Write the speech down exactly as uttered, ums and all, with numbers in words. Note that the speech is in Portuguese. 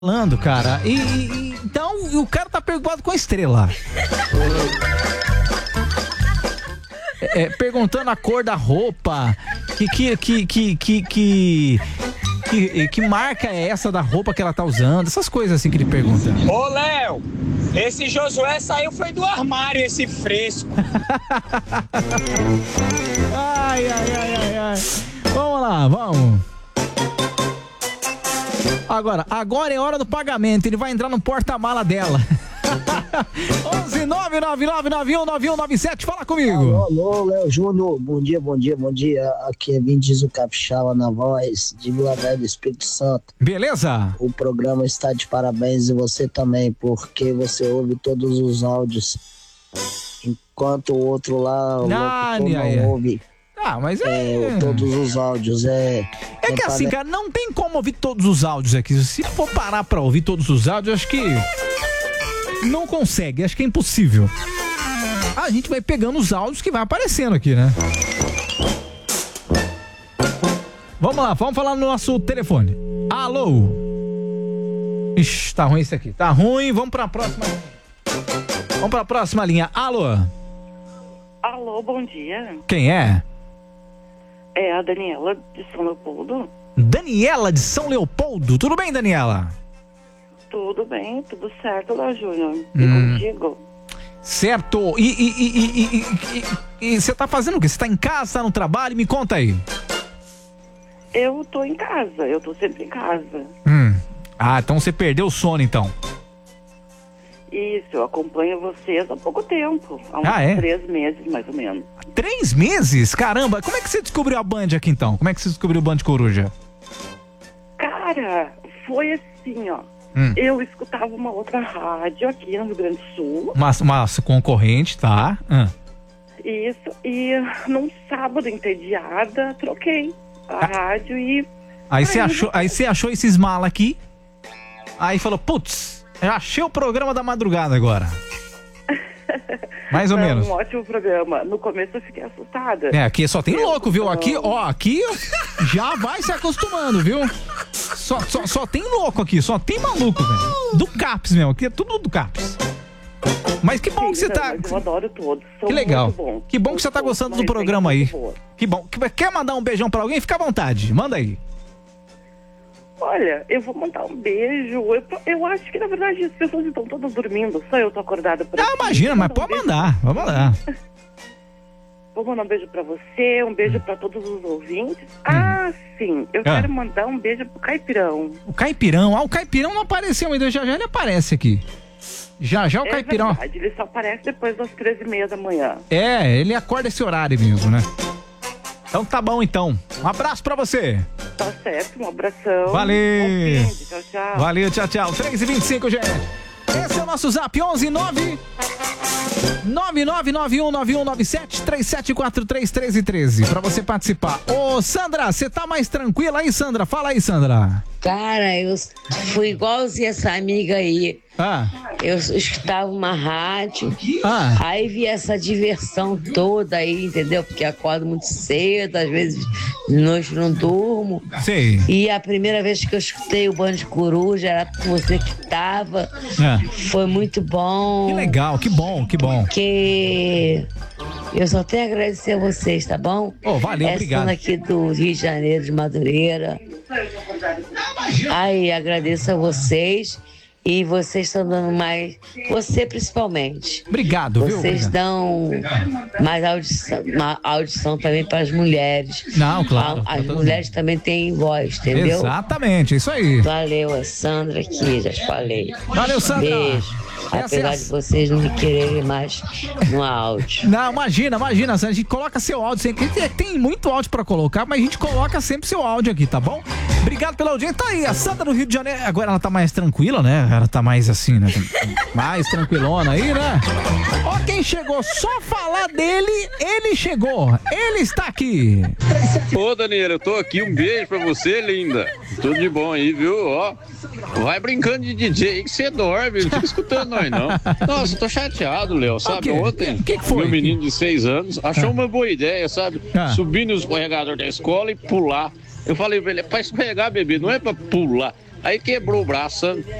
falando, cara. E, e então o cara tá preocupado com a estrela. É, perguntando a cor da roupa, que que que que que que, que, que marca é essa da roupa que ela tá usando, essas coisas assim que ele pergunta. Ô Léo, esse Josué saiu foi do armário, esse fresco. Ai, ai, ai, ai, ai. Vamos lá, vamos. Agora, agora é hora do pagamento. Ele vai entrar no porta-mala dela. onze nove nove nove nove um nove um nove sete, fala comigo. Alô, alô, Léo Júnior. Bom dia, bom dia, bom dia. Aqui é Vindizo Capixaba na voz de Vila Velha, Espírito Santo. Beleza? O programa está de parabéns e você também, porque você ouve todos os áudios, enquanto o outro lá, o Ah, locutor não é. ouve. Ah, mas é... É, todos os áudios, é... É que assim, cara, não tem como ouvir todos os áudios aqui. Se for parar pra ouvir todos os áudios, acho que não consegue, acho que é impossível. A gente vai pegando os áudios que vai aparecendo aqui, né? Vamos lá, vamos falar no nosso telefone. Alô? Ixi, tá ruim isso aqui. Tá ruim, vamos pra próxima. Vamos pra próxima linha. Alô? Alô, bom dia. Quem é? É a Daniela de São Leopoldo. Daniela de São Leopoldo. Tudo bem, Daniela? Tudo bem, tudo certo, Léo Júnior. E Hum. contigo? Certo. E, e, e, e, e, e, e você tá fazendo o quê? Você tá em casa, tá no trabalho? Me conta aí. Eu tô em casa, eu tô sempre em casa. Hum. Ah, então você perdeu o sono, então. Isso, eu acompanho vocês há pouco tempo. Há uns Ah, é? três meses, mais ou menos. Três meses? Caramba, como é que você descobriu a Band aqui, então? Como é que você descobriu o Band Coruja? Cara, foi assim, ó. Hum. Eu escutava uma outra rádio aqui no Rio Grande do Sul. Uma, uma concorrente, tá? Hum. Isso, e num sábado entediada, troquei a rádio e... Aí você Ai, achou, aí você achou esses malas aqui, aí falou, putz, eu achei o programa da madrugada agora. Mais ou Foi menos. um ótimo programa. No começo eu fiquei assustada. É, aqui só tem louco, viu? Aqui, ó, aqui já vai se acostumando, viu? Só, só, só tem louco aqui, só tem maluco, velho. Do CAPS mesmo, aqui é tudo do CAPS. Mas que bom que você Sim, tá... mas eu adoro todos. São Que legal. muito bons. Que bom que Muito você tá bons, gostando uma do programa resenha aí. muito boa. Que bom. Quer mandar um beijão pra alguém? Fica à vontade, manda aí. Olha, eu vou mandar um beijo. Eu, eu acho que, na verdade, as pessoas estão todas dormindo. Só eu tô acordada por Ah, aqui. imagina, mas Vou pode um beijo- mandar, vamos mandar. Vou mandar um beijo pra você, um beijo pra todos os ouvintes. Ah, sim. Eu Ah. quero mandar um beijo pro Caipirão. O Caipirão, ah, o Caipirão não apareceu ainda, já já ele aparece aqui. Já já o É Caipirão. verdade, ele só aparece depois das treze e meia da manhã. É, ele acorda esse horário mesmo, né? Então tá bom, então. Um abraço pra você. Tá certo, um abração. Valeu. Bom fim de- Tchau, tchau. Valeu, tchau, tchau. três e vinte e cinco, gente. Esse é o nosso zap, onze nove nove nove nove um nove um nove sete três sete quatro três três um três pra você participar. Ô, Sandra, você tá mais tranquila aí, Sandra? Fala aí, Sandra. Cara, eu fui igualzinha essa amiga aí. Ah, Eu escutava uma rádio, ah, aí vi essa diversão toda aí, entendeu? Porque acordo muito cedo, às vezes de noite não durmo. sei. E a primeira vez que eu escutei o Band Coruja era com você que tava. É. Foi muito bom. Que legal, que bom, que bom. Porque eu só tenho a agradecer a vocês, tá bom? Oh, valeu, Essa obrigado. aqui do Rio de Janeiro, de Madureira. Ai, agradeço a vocês. E vocês estão dando mais, você principalmente. Obrigado, viu? Vocês Obrigado. dão mais audição, uma audição também para as mulheres. Não, claro. A- As mulheres também têm voz, entendeu? Exatamente, isso aí. Valeu, a Sandra aqui, já te falei. Valeu, Sandra. Beijo. Essa Apesar é a- de vocês não me quererem mais no áudio. Não, imagina, imagina, a gente coloca seu áudio sempre. Tem, tem muito áudio pra colocar, mas a gente coloca sempre seu áudio aqui, tá bom? Obrigado pela audiência. Tá aí, a Sandra do Rio de Janeiro. Agora ela tá mais tranquila, né? Ela tá mais assim, né? Mais tranquilona aí, né? Ó, quem chegou, só falar dele, ele chegou. Ele está aqui. Ô, Daniela, eu tô aqui, um beijo pra você, linda. Tudo de bom aí, viu? Ó, vai brincando de D J aí que você dorme, não fica escutando nós, não. Nossa, eu tô chateado, Léo, sabe? quê? Ontem, Que que foi? meu menino de seis anos achou uma boa ideia, sabe? Ah. Subir no escorregador da escola e pular. Eu falei pra ele, é pra escorregar, bebê, não é pra pular. Aí quebrou o braço, sabe?